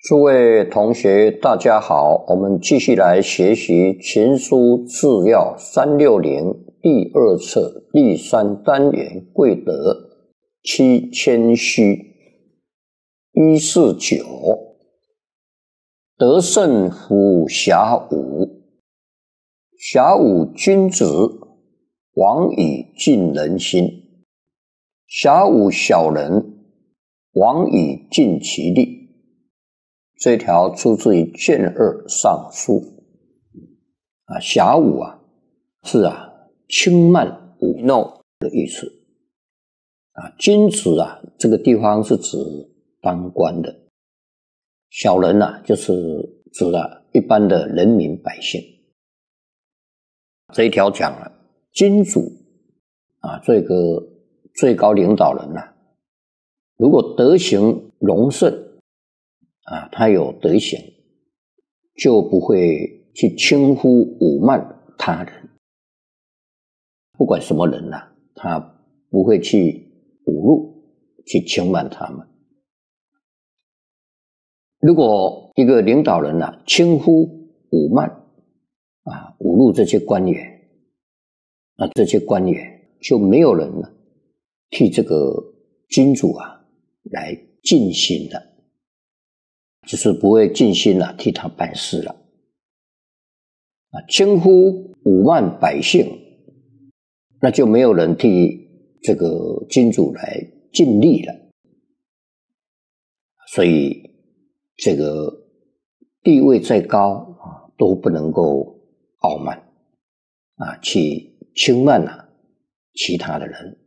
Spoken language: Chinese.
诸位同学大家好，我们继续来学习《群书治要360》第二册第3单元贵德七谦虚。149德胜乎侠武，侠武君子，往以尽人心；侠武小人，往以尽其力。这条出自于卷2上书。侠武是轻慢舞弄的意思。君子这个地方是指当官的，小人就是指一般的人民百姓。这一条讲了君主这个最高领导人如果德行隆盛他有德行，就不会去轻忽侮慢他人。不管什么人他不会去侮辱，去轻慢他们。如果一个领导人轻忽侮慢侮辱这些官员，那这些官员就没有人替这个君主来尽心了，就是不会尽心替他办事了。轻忽侮慢百姓，那就没有人替这个君主来尽力了。所以这个地位再高都不能够傲慢去轻慢其他的人。